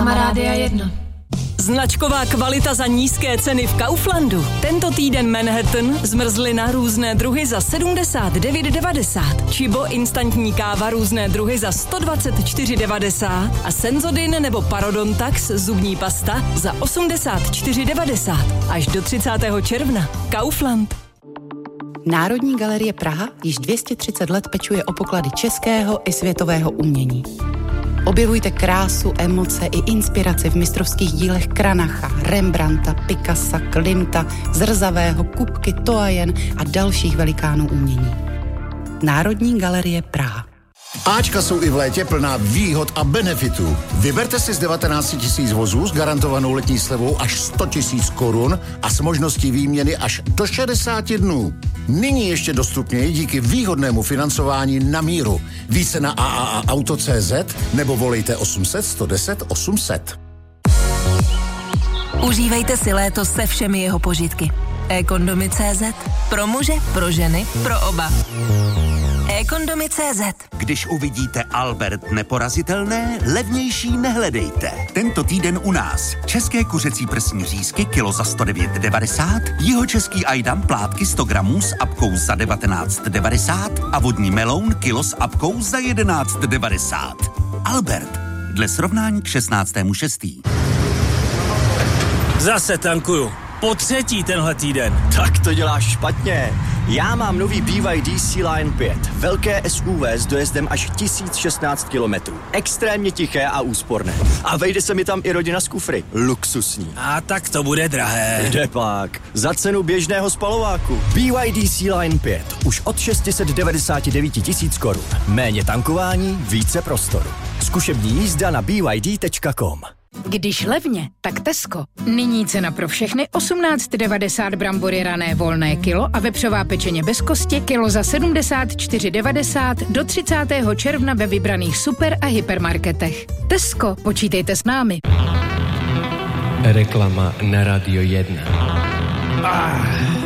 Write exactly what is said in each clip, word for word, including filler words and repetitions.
Reklama Rádia jedna. Značková kvalita za nízké ceny v Kauflandu. Tento týden Manhattan, zmrzlina různé druhy za sedmdesát devět devadesát. Chibo instantní káva různé druhy za sto dvacet čtyři devadesát. A Senzodin nebo Parodontax zubní pasta za osmdesát čtyři devadesát. Až do třicátého června. Kaufland. Národní galerie Praha již dvě stě třicet let pečuje o poklady českého i světového umění. Objevujte krásu, emoce i inspiraci v mistrovských dílech Kranacha, Rembrandta, Picassa, Klimta, Zrzavého, Kupky, Toajen a dalších velikánů umění. Národní galerie Praha. Ačka jsou i v létě plná výhod a benefitů. Vyberte si z devatenáct tisíc vozů s garantovanou letní slevou až sto tisíc korun a s možností výměny až do šedesáti dnů. Nyní ještě dostupněji díky výhodnému financování na míru. Více na a a a auto tečka cé zet nebo volejte osm set sto deset osm set. Užívejte si léto se všemi jeho požitky. e-kondomy tečka cé zet. Pro muže, pro ženy, pro oba. e-kondomy tečka cé zet. Když uvidíte Albert neporazitelné, levnější nehledejte. Tento týden u nás. České kuřecí prsní řízky kilo za sto devět devadesát, jihočeský ajdam plátky sto gramů s apkou za devatenáct devadesát a vodní meloun kilo s apkou za jedenáct devadesát. Albert. Dle srovnání k šestnáctému šestého Zase tankuju. Po třetí tenhle týden. Tak to děláš špatně. Já mám nový B Y D C-Line pět. Velké S U V s dojezdem až tisíc šestnáct kilometrů. Extrémně tiché a úsporné. A vejde se mi tam i rodina z kufry. Luxusní. A tak to bude drahé. Kde pak? Za cenu běžného spalováku. B Y D C-Line pět. Už od šest set devadesát devět tisíc korun. Méně tankování, více prostoru. Zkušební jízda na b y d tečka com. Když levně, tak Tesco. Nyní cena pro všechny osmnáct devadesát brambory rané volné kilo a vepřová pečeně bez kosti kilo za sedmdesát čtyři devadesát do třicátého června ve vybraných super a hypermarketech. Tesco, počítejte s námi. Reklama na Radio jedna. Ah.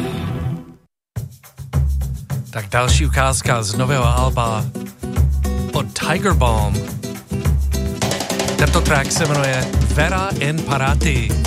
Tak další ukázka z nového alba od Tiger Balm. Tento track se jmenuje Vera in Parati.